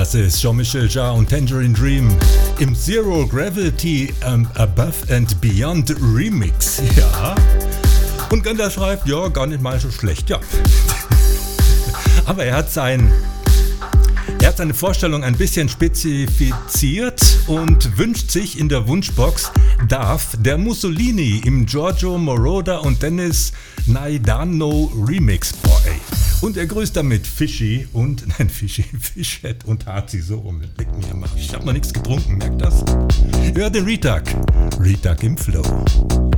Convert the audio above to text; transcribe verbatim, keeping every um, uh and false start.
Das ist Jean-Michel Jarre und Tangerine Dream im Zero Gravity um, Above and Beyond Remix. Ja. Und Gandalf schreibt, ja, gar nicht mal so schlecht, ja. Aber er hat sein... Er hat seine Vorstellung ein bisschen spezifiziert und wünscht sich in der Wunschbox Darth, der Mussolini im Giorgio Moroder und Dennis Naidano Remix. Boah, ey. Und er grüßt damit Fischi und, nein, Fischi, Fischhead und Hazi, so rum. Ich hab noch nichts getrunken, merkt das? Hört den Retag. Retag im Flow.